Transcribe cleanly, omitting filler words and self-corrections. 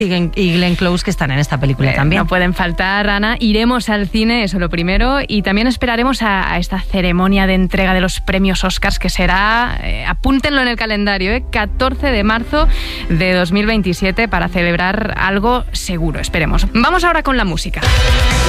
Y Glenn Close, que están en esta película también. No pueden faltar, Ana. Iremos al cine, eso lo primero, y también esperaremos a esta ceremonia de entrega de los premios Oscars, que será, apúntenlo en el calendario, 14 de marzo de 2027, para celebrar algo seguro, esperemos. Vamos ahora con la música.